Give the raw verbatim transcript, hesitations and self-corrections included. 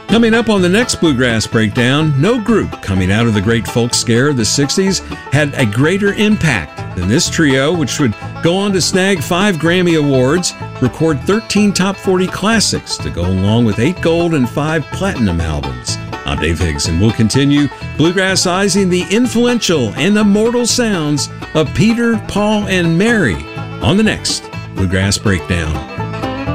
Coming up on the next Bluegrass Breakdown, no group coming out of the great folk scare of the sixties had a greater impact than this trio, which would go on to snag five Grammy Awards, record thirteen top forty classics to go along with eight gold and five platinum albums. I'm Dave Higgs, and we'll continue bluegrassizing the influential and immortal sounds of Peter, Paul, and Mary on the next Bluegrass Breakdown.